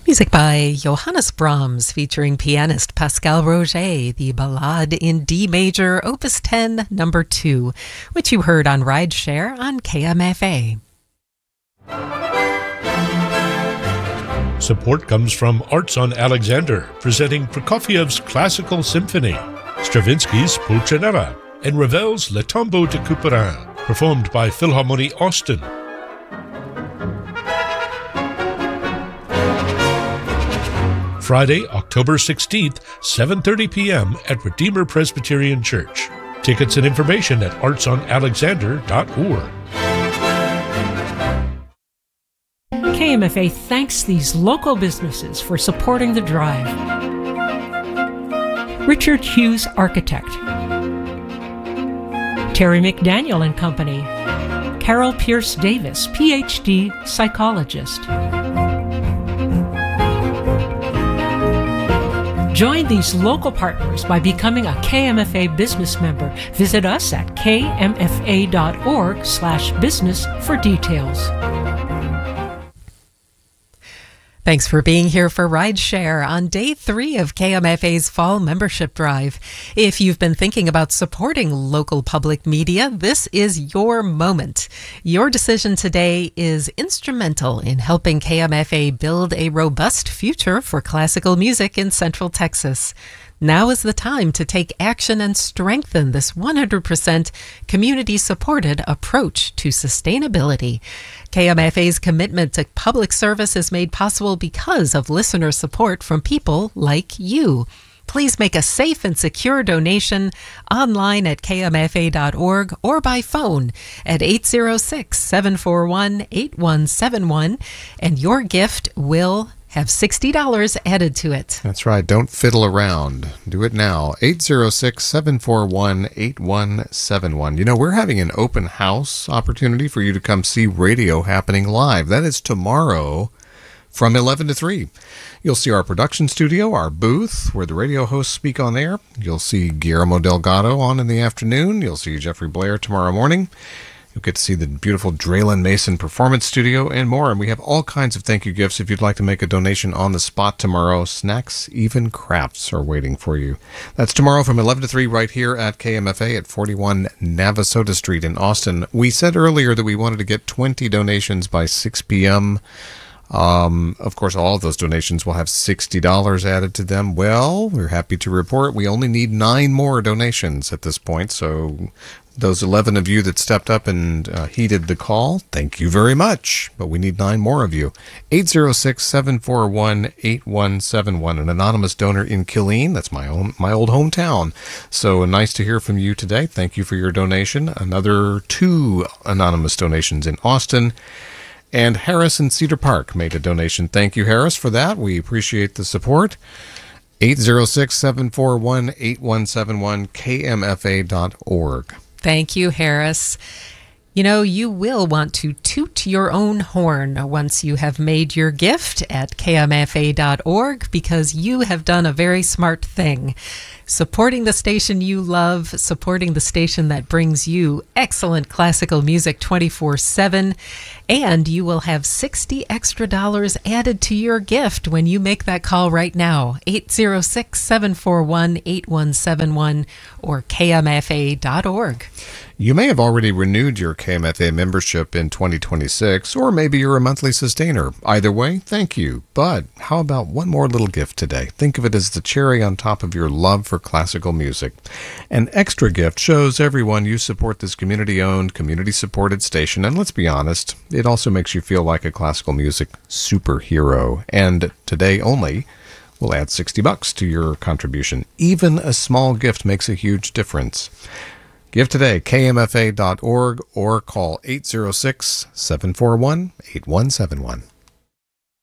Music by Johannes Brahms featuring pianist Pascal Roger, the Ballade in D major, Opus 10, number 2, which you heard on Rideshare on KMFA. Support comes from Arts on Alexander, presenting Prokofiev's Classical Symphony, Stravinsky's Pulcinella, and Ravel's Le Tombeau de Couperin, performed by Philharmonie Austin. Friday, October 16th, 7:30 p.m. at Redeemer Presbyterian Church. Tickets and information at artsonalexander.org. KMFA thanks these local businesses for supporting the drive. Richard Hughes Architect, Terry McDaniel and Company, Carol Pierce Davis, PhD psychologist. Join these local partners by becoming a KMFA business member. Visit us at kmfa.org/business for details. Thanks for being here for Rideshare on day 3 of KMFA's Fall Membership Drive. If you've been thinking about supporting local public media, this is your moment. Your decision today is instrumental in helping KMFA build a robust future for classical music in Central Texas. Now is the time to take action and strengthen this 100% community-supported approach to sustainability. KMFA's commitment to public service is made possible because of listener support from people like you. Please make a safe and secure donation online at kmfa.org or by phone at 806-741-8171, and your gift will have $60 added to it. That's right. Don't fiddle around. Do it now. 806-741-8171. You know, we're having an open house opportunity for you to come see radio happening live. That is tomorrow from 11 to 3. You'll see our production studio, our booth, where the radio hosts speak on air. You'll see Guillermo Delgado on in the afternoon. You'll see Jeffrey Blair tomorrow morning. You'll get to see the beautiful Draylen Mason Performance Studio and more. And we have all kinds of thank you gifts if you'd like to make a donation on the spot tomorrow. Snacks, even crafts are waiting for you. That's tomorrow from 11 to 3 right here at KMFA at 41 Navasota Street in Austin. We said earlier that we wanted to get 20 donations by 6 p.m. Of course, all of those donations will have $60 added to them. Well, we're happy to report we only need 9 more donations at this point. So those 11 of you that stepped up and heeded the call, thank you very much. But we need 9 more of you. 806-741-8171, an anonymous donor in Killeen. That's my old hometown. So nice to hear from you today. Thank you for your donation. Another 2 anonymous donations in Austin. And Harris in Cedar Park made a donation. Thank you, Harris, for that. We appreciate the support. 806-741-8171, kmfa.org. Thank you, Harris. You know, you will want to toot your own horn once you have made your gift at kmfa.org, because you have done a very smart thing. Supporting the station you love, supporting the station that brings you excellent classical music 24/7, and you will have $60 extra added to your gift when you make that call right now. 806-741-8171 or kmfa.org. You may have already renewed your KMFA membership in 2026, or maybe you're a monthly sustainer. Either way, thank you. But how about one more little gift today? Think of it as the cherry on top of your love for classical music. An extra gift shows everyone you support this community-owned, community-supported station, and let's be honest, it also makes you feel like a classical music superhero. And today only, we'll add $60 to your contribution. Even a small gift makes a huge difference. Give today, kmfa.org, or call 806-741-8171.